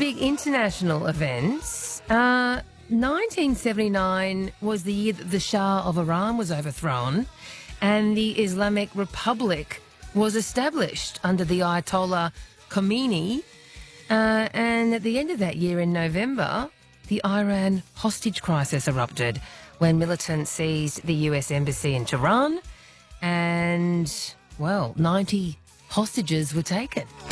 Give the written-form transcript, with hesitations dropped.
big international events. 1979 was the year that the Shah of Iran was overthrown and the Islamic Republic was established under the Ayatollah Khomeini. And at the end of that year in November, the Iran hostage crisis erupted when militants seized the US embassy in Tehran and, well, 90 hostages were taken.